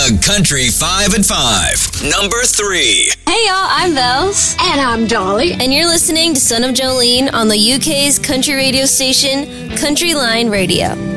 The Country 5 at 5. Number 3. Hey y'all, I'm Bells. And I'm Dolly. And you're listening to Son of Jolene on the UK's country radio station, Country Line Radio.